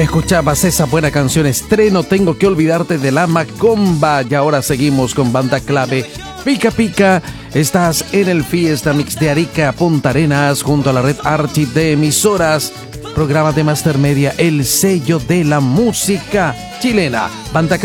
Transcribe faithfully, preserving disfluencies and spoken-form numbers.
Escuchabas esa buena canción estreno, Tengo que olvidarte, de la Macomba. Y ahora seguimos con banda clave, Pica Pica. Estás en el Fiesta Mix de Arica, Punta Arenas, junto a la red Archie de emisoras. Programa de Master Media, el sello de la música chilena. Banda